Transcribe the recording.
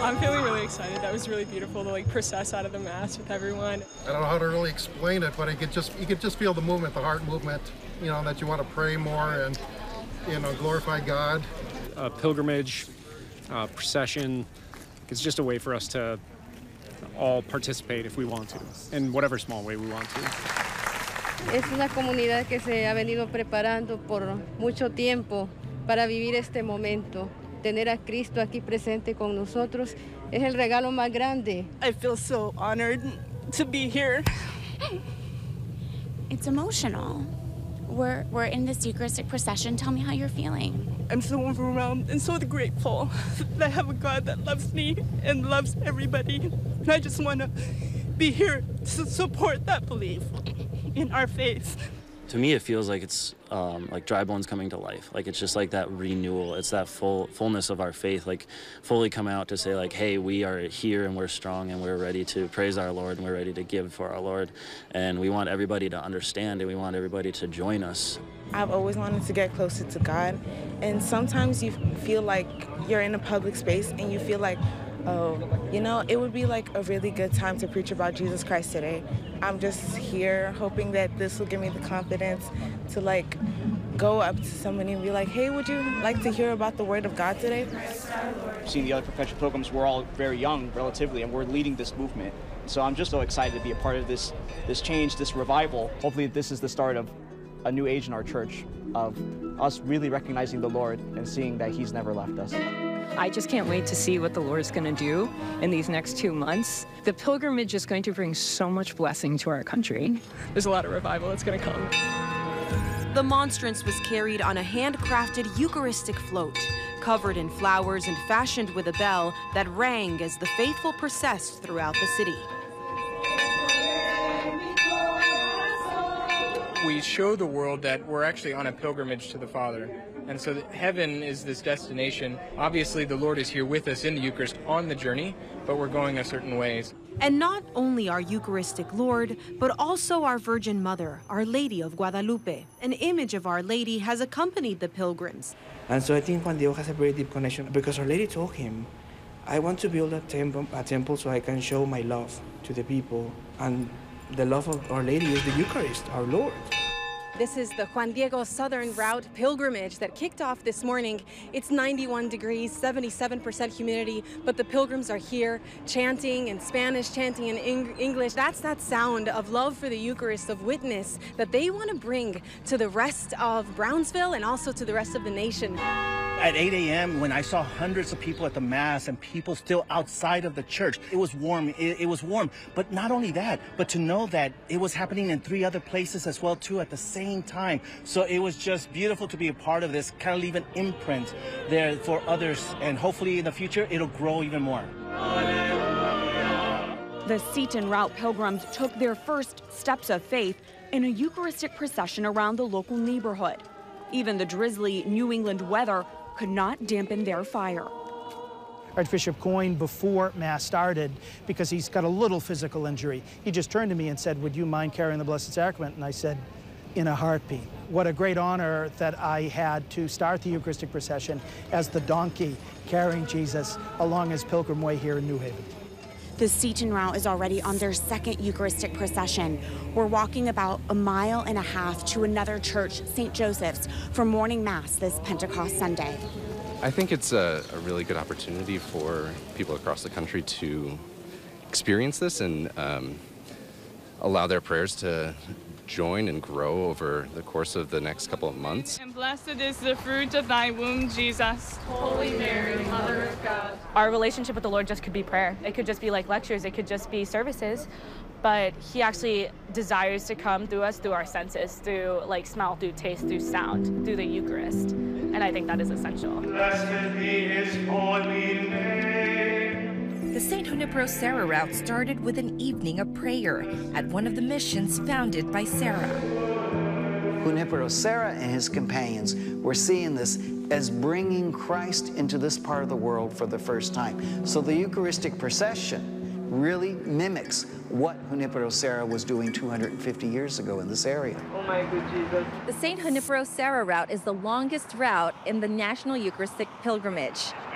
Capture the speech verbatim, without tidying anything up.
I'm feeling really excited. That was really beautiful to like process out of the Mass with everyone. I don't know how to really explain it, but I could just you could just feel the movement, the heart movement, you know, that you want to pray more and, you know, glorify God. A pilgrimage, uh, procession, it's just a way for us to all participate if we want to, in whatever small way we want to. Es una comunidad que se ha venido preparando por mucho tiempo para vivir este momento. Tener a Cristo aquí presente con nosotros es el regalo más grande. I feel so honored to be here. It's emotional. We're, we're in this Eucharistic procession. Tell me how you're feeling. I'm so overwhelmed and so grateful that I have a God that loves me and loves everybody. And I just want to be here to support that belief in our faith. To me, it feels like it's um, like dry bones coming to life. Like it's just like that renewal. It's that full fullness of our faith, like fully come out to say like, hey, we are here and we're strong and we're ready to praise our Lord and we're ready to give for our Lord. And we want everybody to understand and we want everybody to join us. I've always wanted to get closer to God. And sometimes you feel like you're in a public space and you feel like, oh, you know, it would be like a really good time to preach about Jesus Christ today. I'm just here hoping that this will give me the confidence to like go up to somebody and be like, hey, would you like to hear about the Word of God today? Seeing the other perpetual pilgrims, we're all very young relatively, and we're leading this movement. So I'm just so excited to be a part of this, this change, this revival. Hopefully this is the start of a new age in our church, of us really recognizing the Lord and seeing that He's never left us. I just can't wait to see what the Lord's going to do in these next two months. The pilgrimage is going to bring so much blessing to our country. There's a lot of revival that's going to come. The monstrance was carried on a handcrafted Eucharistic float, covered in flowers and fashioned with a bell that rang as the faithful processed throughout the city. We show the world that we're actually on a pilgrimage to the Father. And so that heaven is this destination. Obviously, the Lord is here with us in the Eucharist on the journey, but we're going a certain ways. And not only our Eucharistic Lord, but also our Virgin Mother, Our Lady of Guadalupe. An image of Our Lady has accompanied the pilgrims. And so I think Juan Diego has a very deep connection because Our Lady told him, I want to build a temple, a temple so I can show my love to the people. And the love of Our Lady is the Eucharist, our Lord. This is the Juan Diego Southern Route pilgrimage that kicked off this morning. It's ninety-one degrees, seventy-seven percent humidity, but the pilgrims are here chanting in Spanish, chanting in Eng English. That's that sound of love for the Eucharist, of witness that they want to bring to the rest of Brownsville and also to the rest of the nation. At eight A M when I saw hundreds of people at the Mass and people still outside of the church, it was warm, it, it was warm. But not only that, but to know that it was happening in three other places as well too at the same time. So it was just beautiful to be a part of this, kind of leave an imprint there for others, and hopefully in the future it'll grow even more. The Seton Route pilgrims took their first steps of faith in a Eucharistic procession around the local neighborhood. Even the drizzly New England weather could not dampen their fire. Archbishop Coyne, before Mass started, because he's got a little physical injury, he just turned to me and said, would you mind carrying the Blessed Sacrament? And I said, in a heartbeat. What a great honor that I had to start the Eucharistic procession as the donkey carrying Jesus along his pilgrim way here in New Haven. The Seton Route is already on their second Eucharistic procession. We're walking about a mile and a half to another church, Saint Joseph's, for morning Mass this Pentecost Sunday. I think it's a, a really good opportunity for people across the country to experience this and um, allow their prayers to join and grow over the course of the next couple of months. And blessed is the fruit of thy womb, Jesus. Holy Mary, Mother of God. Our relationship with the Lord just could be prayer. It could just be like lectures. It could just be services. But he actually desires to come through us, through our senses, through like smell, through taste, through sound, through the Eucharist. And I think that is essential. Blessed be his holy name. The Saint Junipero Serra route started with an evening of prayer at one of the missions founded by Serra. Junipero Serra and his companions were seeing this as bringing Christ into this part of the world for the first time. So the Eucharistic procession really mimics what Junipero Serra was doing two hundred fifty years ago in this area. Oh my good Jesus. The Saint Junipero Serra route is the longest route in the National Eucharistic Pilgrimage.